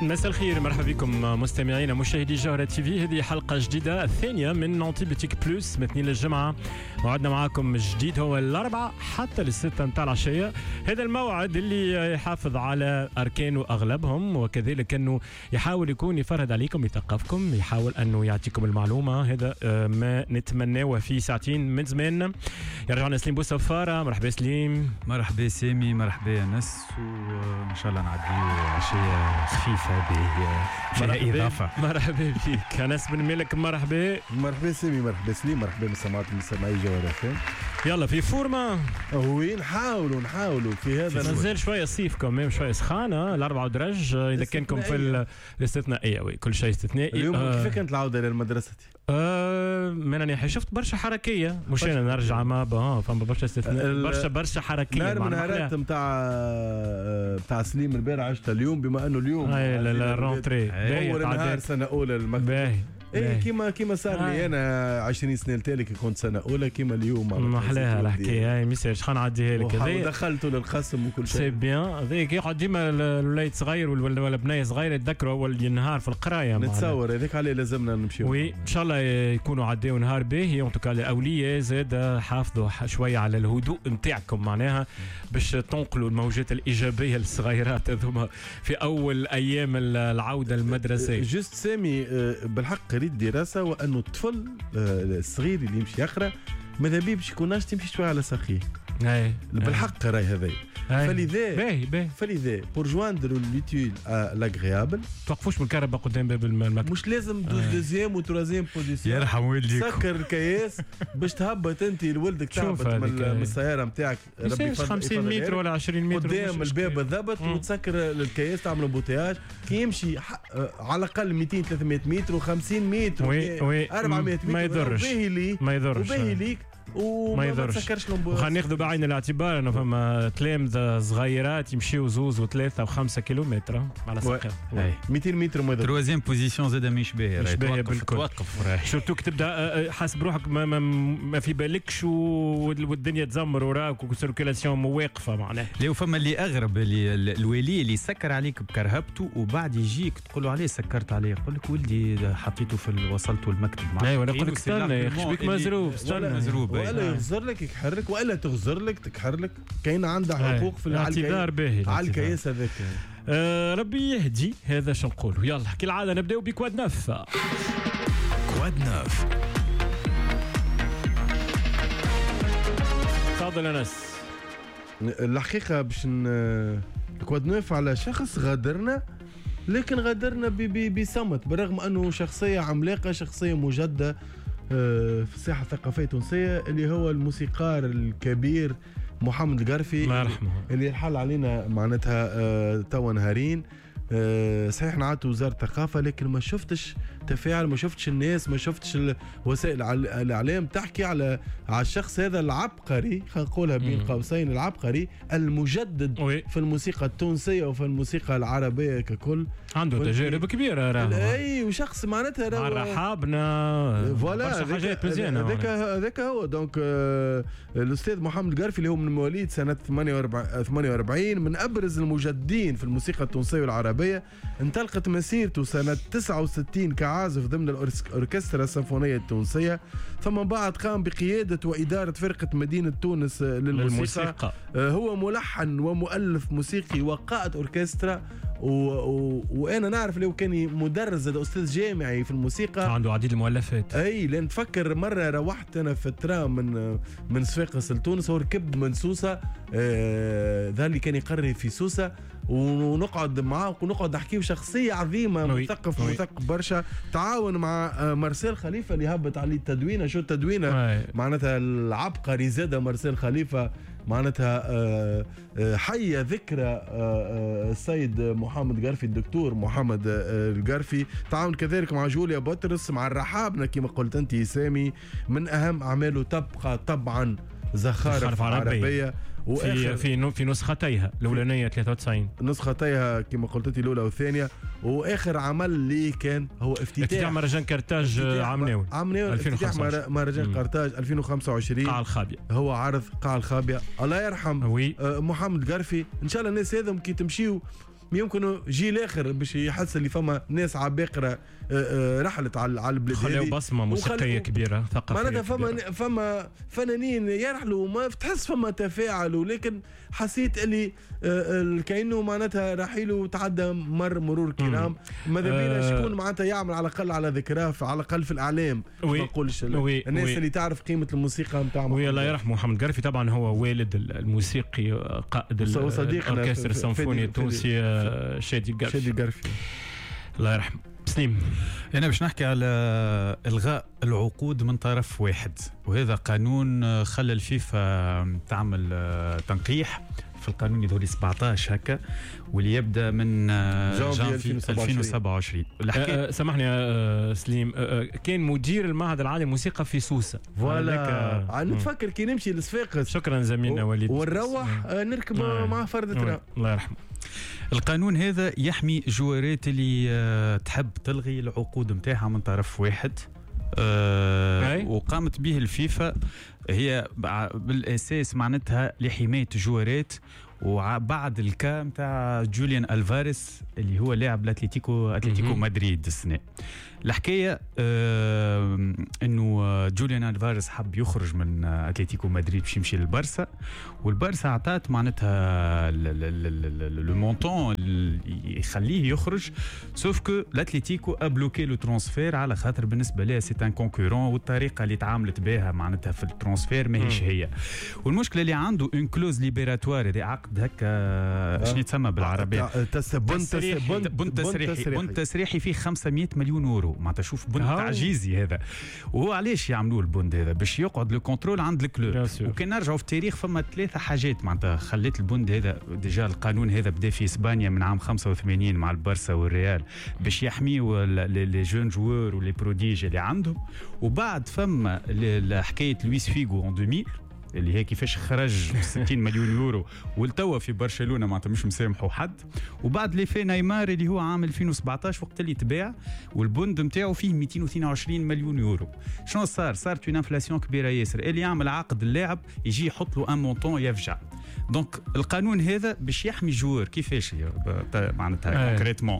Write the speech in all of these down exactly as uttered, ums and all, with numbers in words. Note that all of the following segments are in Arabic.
مساء الخير، مرحبا بكم مستمعينا مشاهدي جوهرة تي في. هذه حلقة جديدة الثانية من أنتيبيوتيك بلوس من اثنين للجمعة. موعدنا معكم جديد هو الأربعة حتى للستة متاع العشية. هذا الموعد اللي يحافظ على أركانه أغلبهم، وكذلك أنه يحاول يكون يفرد عليكم يثقفكم، يحاول أنه يعطيكم المعلومة. هذا ما نتمناه في ساعتين من زمان. يرجعنا سليم بوصفارة. مرحبا سليم. مرحبا سامي. مرحبا نس، وإن شاء الله نعديو عشية خفيفة فيها إضافة. مرحبا فيك أنس بن مالك. مرحبا. مرحبا سامي. مرحبا سليم. مرحبا مسامعات المستمعي جوهرة فين. يلا في فورما. وين نحاولوا نحاولوا في هذا مازال شويه صيف كمان، شويه سخانه الأربعة درج اذا كانكم في الاستثنائيه. وي كل شيء استثنائي. اليوم آه كيف كانت العوده للمدرسه؟ آه من انا شفت برشا حركيه، مش انا نرجع ما با فما برشا استثناء، برشا برشا حركيه. نهار من النهارات نتاع نتاع سليم البارح عشت اليوم، بما انه اليوم اي لا رونتري اول نهار سنه اولى المكتب. ايه كيما كيما صار لي آه. انا عشرين سنه لتالي كي كنت سنه اولى، كيما اليوم ما احلاها الحكايه. هاي ميساج خلينا نعديها لك. هذا دخلته للقسم وكل شيء سي بيان. هذيك يقعد ديما الوليد صغير ولا بنيه صغيره يتذكروا اول نهار في القرايه. نتصور هذيك عليه لازمنا نمشيو. وي ان شاء الله يكونوا عداو نهار باهي. ان توكا الاوليه زاد حافظوا شويه على الهدوء نتاعكم، معناها باش تنقلوا الموجات الايجابيه للصغيرات هذوما في اول ايام العوده المدرسيه. جست سامي بالحق ريد دراسه انه الطفل الصغير اللي يمشي يقرا ماذا بيه باش يكوناش تمشي شويه على ساقيه. اي بالحق راهي هذا. فلذا باهي باهي فلذا بور جواندر ليتيل لاغريابل توقفوش من الكهرباء قدام باب المكتب. مش لازم دوز دوزيام وتروازيام بوزيسيون. يرحم والديك. سكر الكياس باش تهبط انت لولدك تهبط من السياره نتاعك خمسين متر ولا عشرين متر قدام الباب بالضبط، وتسكر الكياس تعمل بوتياج كي يمشي على الاقل مئتين ثلاثمئة متر و50 متر أربعمئة متر. ما يضرش باهي ليك ما يضرش وباهي ليك وما يضرش. وخلينا ناخذ بعين الاعتبار انه فما تلامذه صغيرات يمشيوا زوز وثلاثه وخمسه كيلومتر على ساقهم. مئتين متر ما يضرش. تروازيام بوزيسيون زاد مش باهي. مش باهي بالكل. توقف شرتو تبدا حاسب روحك ما, ما, ما في بالكش والدنيا تزمر وراك وسيركيلاسيون واقفه معناها. لو فما اللي اغرب اللي الولي اللي يسكر عليك بكرهبته وبعد يجيك تقول له عليه سكرت عليه، يقول لك ولدي حطيته في وصلته المكتب معك. ايوه يقول لك استنى يا اخي بيك مزروب استنى مزروب ولا يغزر لك يحرك والا تغزر لك تكحر لك. كاين عندها حقوق في الاعتذار باهي على الكياس هذاك. آه ربي يهدي. هذا شو نقولوا. يلا كالعاده نبداو بكواد نف. كواد نف. تفضل انس. الحقيقه باش كواد نف على شخص غادرنا، لكن غادرنا بصمت بالرغم انه شخصيه عملاقه، شخصيه مجده في الساحه الثقافيه التونسيه، اللي هو الموسيقار الكبير محمد القرفي. الله يرحمه. اللي يرحل علينا معناتها توا نهارين. صحيح نعطوا وزارة الثقافة، لكن ما شفتش تفاعل، ما شفتش الناس، ما شفتش وسائل الإعلام تحكي على على الشخص هذا العبقري، خلينا نقولها بين قوسين العبقري المجدد وي. في الموسيقى التونسية وفي الموسيقى العربية ككل. عنده تجارب كبيرة راه. اي وشخص معناتها مع رحابنا فوالا حاجات مزيانة. هذاك هذاك هو دونك آه الأستاذ محمد القرفي اللي هو من مواليد سنة ثمانية وأربعين، من أبرز المجدين في الموسيقى التونسية والعربية. انطلقت مسيرته سنة تسعة وستين كعازف ضمن الأوركسترا السيمفونية التونسية، ثم بعد قام بقيادة وإدارة فرقة مدينة تونس للموسيقى. هو ملحن ومؤلف موسيقي وقائد أوركسترا، و... و... وأنا نعرف لو كان مدرس أستاذ جامعي في الموسيقى، عنده عديد المؤلفات. أي لأن تفكر مرة روحت أنا في الترام من من صفاقس لتونس، هو ركب من سوسة، آه... ذا اللي كان يقري في سوسة، ونقعد معاه ونقعد نحكيه. شخصية عظيمة، مثقف مثقف برشا. تعاون مع مارسيل خليفة اللي هبط عليه التدوينة. شو التدوينة معناتها العبقري زادة مارسيل خليفة، معناتها حية ذكرى السيد محمد القرفي، الدكتور محمد القرفي. تعاون كذلك مع جوليا بطرس، مع الرحابنة كما قلت أنت سامي. من أهم أعماله تبقى طبعا زخارف عربية, عربية. في في في نسختيها الاولانيه ثلاثة وتسعين، نسختيها كما قلت لي الاولى والثانيه. واخر عمل اللي كان هو افتتاح افتتاح مهرجان قرطاج عمناوي عمناوي افتتاح مهرجان قرطاج ألفين وخمسة وعشرين قاع الخابيه. هو عرض قاع الخابيه. الله يرحم وي. محمد القرفي. ان شاء الله الناس هذم كي تمشيو يمكن جيل اخر باش يحس اللي فما ناس عباقره رحلت على على البلاد هذه خلوا بصمه موسيقيه كبيره ثقافيه معناتها فما فما فنانين يرحلوا ما تحس فما تفاعل، ولكن حسيت اللي كأنه معناتها رحيل وتعدى مر مرور كرام. ماذا بينا أه شكون معناتها يعمل على الاقل على ذكراه على الاقل في الاعلام، ما نقولش الناس وي اللي تعرف قيمه الموسيقى نتاع وي الله يرحمه محمد قرفي. طبعا هو والد الموسيقي قائد الاوركسترا السيمفوني التونسي شادي قرفي. شادي قرفي الله يرحمه. سليم، أنا باش نحكي على إلغاء العقود من طرف واحد، وهذا قانون خلى الفيفا تعمل تنقيح في القانون يدوري سبعطاش هكا، واللي يبدا من جانفي ألفين وسبعة وعشرين. أه سامحني يا سليم، أه كان مدير المعهد العالي للموسيقى في سوسة. فوالا نتفكر كي نمشي لصفاقس. شكرا زميلنا وليد. ونروح نركب آه. مع فرد ترام. الله يرحمه. القانون هذا يحمي جوارات اللي تحب تلغي العقود نتاعها من طرف واحد، أه وقامت به الفيفا. هي بالاساس معناتها لحمايه جوارات، وبعد الكا نتاع جوليان الفاريس اللي هو لاعب الاتليتيكو اتلتيكو مدريد السنه. الحكايه آه انه جوليان الفاريس حب يخرج من اتلتيكو مدريد باش يمشي للبارسا، والبارسا عطات معناتها لو مونطون يخليه يخرج، سوف كو الاتليتيكو ابلوكي لو ترانسفير على خاطر بالنسبه لها سي ان كونكورون، والطريقه اللي تعاملت بها معناتها في الترانسفير ماهيش هي. والمشكله اللي عنده اون كلوز ليبراتوار، هذا عقد هكا شنو يتسمى بالعربيه؟ بن تسريحي بن تسريحي بن تسريحي فيه خمسمية مليون يورو، معناتها شوف بند تعجيزي هذا. وهو علاش يعملوه البند هذا؟ باش يقعد لو كنترول عند الكلوب. وكان نرجعوا في التاريخ فما ثلاثه حاجات معناتها خليت البند هذا. ديجا القانون هذا بدا في اسبانيا من عام خمسة وثمانين مع البارسا والريال باش يحميوا لي جون جوور ولي بروديج اللي عندهم. وبعد فما حكايه لويس فيغو ان ألفين اللي هي كيفاش خرج ستين مليون يورو والتوا في برشلونه معناتها مش مسامحوا حد. وبعد لي في نيمار اللي هو عام ألفين وسبعطاش وقت اللي تباع والبوند نتاعو فيه مئتين واثنين وعشرين مليون يورو. شنو صار؟ صارت اون انفلاسيون كبيره ياسر، اللي يعمل عقد اللاعب يجي يحط له ان مونطون يفجع. دونك القانون هذا باش يحمي الجوار. كيفاش معناتها كونكريتمون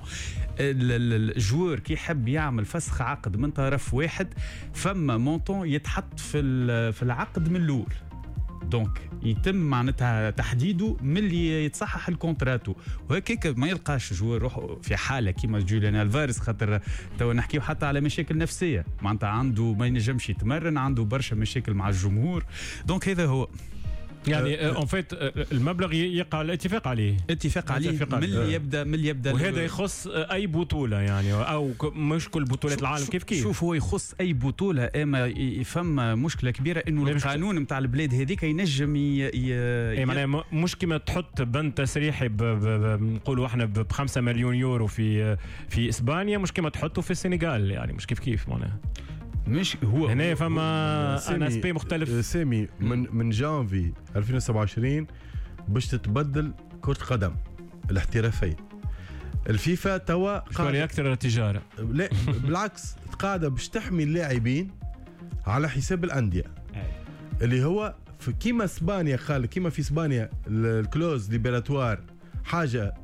الجوار كي يحب يعمل فسخ عقد من طرف واحد فما مونطون يتحط في في العقد من الاول، دونك يتم معناتها تحديده من اللي يتصحح الكونتراتو. وهكاك ما يلقاش جوار روحه في حاله كيما جوليان الفاريس، خاطر تو نحكيو حتى على مشاكل نفسيه معناتها عنده ما ينجمش يتمرن، عنده برشا مشاكل مع الجمهور. دونك هذا هو يعني اون فيت المبلغ يقع الاتفاق عليه اتفاق عليه من اللي يبدا من اللي يبدا وهذا يخص اي بطوله يعني او مش كل بطولات العالم كيف كيف. شوف هو يخص اي بطوله، اما يفهم مشكله كبيره انه القانون نتاع البلاد هذيك ينجم ي... ي... معناها مش كما تحط بند تسريحي نقولوا احنا ب خمسة مليون يورو في في اسبانيا، مش كما تحطه في السنغال، يعني مش كيف كيف معناها. مش هو هنا فما ان اسبي مختلف. سامي من من جانفي ألفين وسبعة وعشرين باش تتبدل كرة القدم الاحترافية. الفيفا توا قاعدة أكثر تجارة، لا بالعكس قاعدة باش تحمي اللاعبين على حساب الأندية اللي هو في كيما اسبانيا خال كيما في اسبانيا الكلوز ليبراتوار حاجة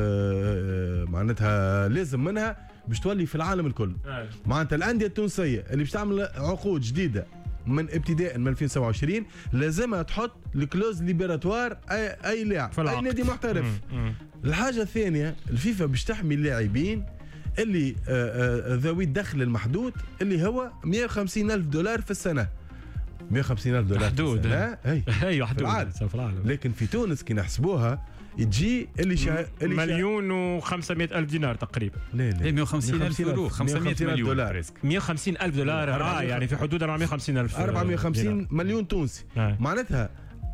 آه معناتها لازم منها باش تولي في العالم الكل. معناتها الانديه التونسيه اللي باش تعمل عقود جديده من ابتداء من ألفين وسبعة وعشرين لازمها تحط الكلوز ليبراتوار اي اي لاعب اي نادي محترف. مم. مم. الحاجه الثانيه الفيفا باش تحمي اللاعبين اللي ذوي الدخل المحدود اللي هو مئة وخمسين ألف دولار في السنه. مئة وخمسين ألف دولار حدود اي اي حدود في العالم. لكن في تونس كي نحسبوها تجي اللي شا... اللي مليون وخمسمائة ألف دينار تقريبا. لا لا مئة وخمسين ألف يورو خمسمائة مليون دولار مئة وخمسين ألف دولار اه يعني في حدود أربعمائة وخمسين ألف أربعمائة وخمسين مليون تونسي. آه. معناتها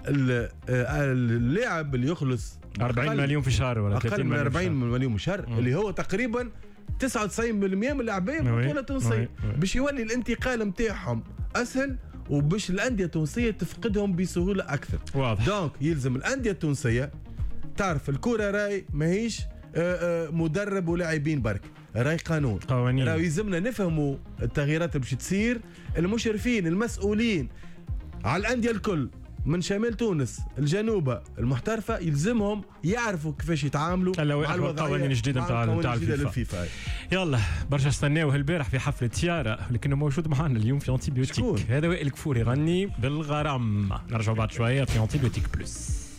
اللاعب اللي يخلص أربعين مليون في شهر ولا أقل من أربعين مليون في شهر اللي هو تقريبا تسعة وتسعين بالمئة من اللاعبين بطولة تونسية باش يولي الانتقال نتاعهم أسهل وباش الأندية التونسية تفقدهم بسهولة أكثر. واضح. دونك يلزم الأندية التونسية تعرف الكرة راي ماهيش مدرب ولاعبين برك، راي قانون قوانين. راي يلزمنا نفهموا التغييرات اللي باش تصير. المشرفين المسؤولين على الأندية الكل من شمال تونس الجنوبة المحترفة يلزمهم يعرفوا كيفاش يتعاملوا مع القوانين الجديدة نتاع نتاع الفيفا. يلا برشا استناو البارح في حفلة تيارا لكنه موجود معنا اليوم في انتيبيوتيك. هذا وائل كفور يغني بالغرام. نرجع بعد شوية في انتيبيوتيك بلس.